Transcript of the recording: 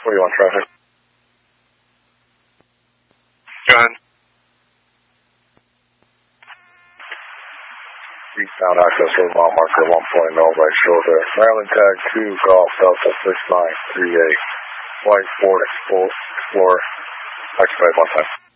What do you want, traffic? Go ahead. Eastbound access road mile marker 1.0 right shoulder. Maryland tag 2 Golf Delta 6938. White Ford Explorer. Occupied 1 time.